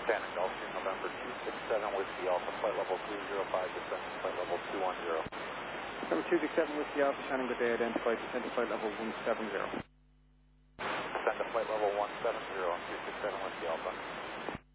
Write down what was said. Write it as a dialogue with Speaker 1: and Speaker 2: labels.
Speaker 1: Tanner Golf, November 267 Whiskey Alpha, flight level 305, descend to flight level 210.
Speaker 2: Number 267 Whiskey Alpha, Shannon, good day, identified, descend to flight level 170.
Speaker 1: Descend to flight level 170, 267 Whiskey Alpha.